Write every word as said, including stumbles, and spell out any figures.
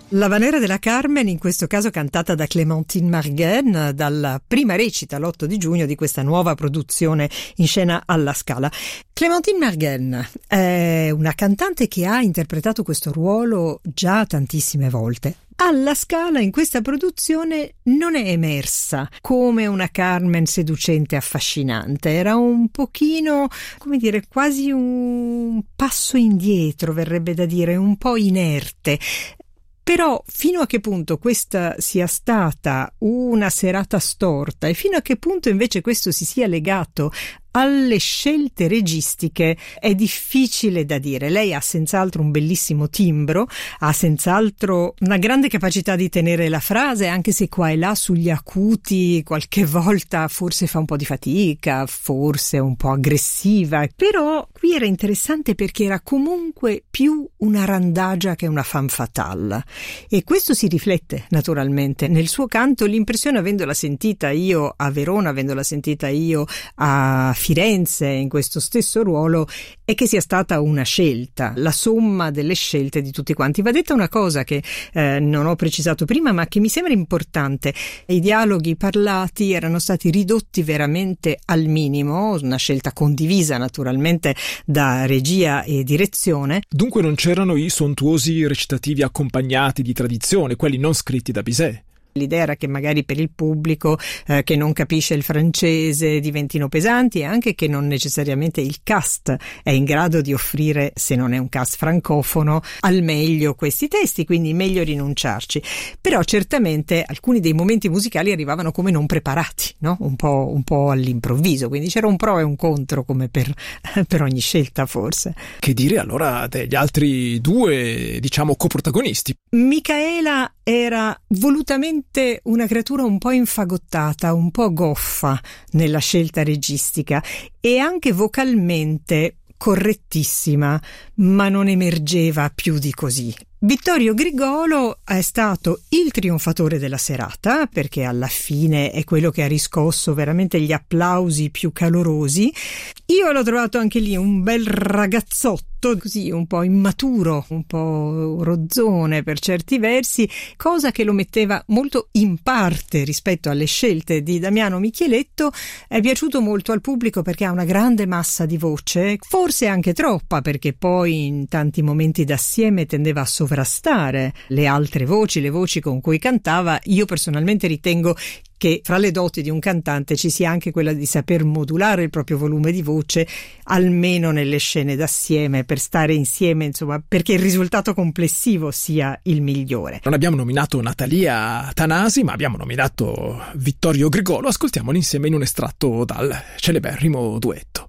L'Habanera della Carmen, in questo caso cantata da Clémentine Marguène, dalla prima recita l'otto di giugno di questa nuova produzione in scena alla Scala. Clémentine Marguène è una cantante che ha interpretato questo ruolo già tantissime volte. Alla Scala in questa produzione non è emersa come una Carmen seducente e affascinante, era un pochino, come dire, quasi un passo indietro, verrebbe da dire, un po' inerte. Però fino a che punto questa sia stata una serata storta e fino a che punto invece questo si sia legato alle scelte registiche è difficile da dire. Lei ha senz'altro un bellissimo timbro, ha senz'altro una grande capacità di tenere la frase, anche se qua e là sugli acuti qualche volta forse fa un po' di fatica, forse è un po' aggressiva, però qui era interessante perché era comunque più una randagia che una femme fatale, e questo si riflette naturalmente nel suo canto. L'impressione, avendola sentita io a Verona, avendola sentita io a Firenze in questo stesso ruolo, è che sia stata una scelta, la somma delle scelte di tutti quanti. Va detta una cosa che eh, non ho precisato prima, ma che mi sembra importante: i dialoghi parlati erano stati ridotti veramente al minimo, una scelta condivisa naturalmente da regia e direzione. Dunque non c'erano i sontuosi recitativi accompagnati di tradizione, quelli non scritti da Bizet. L'idea era che magari per il pubblico eh, che non capisce il francese diventino pesanti, e anche che non necessariamente il cast è in grado di offrire, se non è un cast francofono, al meglio questi testi, quindi meglio rinunciarci. Però certamente alcuni dei momenti musicali arrivavano come non preparati, no? Un po', un po' all'improvviso, quindi c'era un pro e un contro come per, per ogni scelta forse. Che dire allora degli altri due, diciamo, coprotagonisti? Micaela era volutamente una creatura un po' infagottata, un po' goffa nella scelta registica e anche vocalmente correttissima, ma non emergeva più di così. Vittorio Grigolo è stato il trionfatore della serata, perché alla fine è quello che ha riscosso veramente gli applausi più calorosi. Io l'ho trovato anche lì un bel ragazzotto, così un po' immaturo, un po' rozzone per certi versi, cosa che lo metteva molto in parte rispetto alle scelte di Damiano Micheletto. È piaciuto molto al pubblico perché ha una grande massa di voce, forse anche troppa, perché poi in tanti momenti d'assieme tendeva a sovrastare le altre voci, le voci con cui cantava. Io personalmente ritengo che fra le doti di un cantante ci sia anche quella di saper modulare il proprio volume di voce, almeno nelle scene d'assieme, per stare insieme, insomma, perché il risultato complessivo sia il migliore. Non abbiamo nominato Natalia Tanasi, ma abbiamo nominato Vittorio Grigolo. Ascoltiamoli insieme in un estratto dal celeberrimo duetto.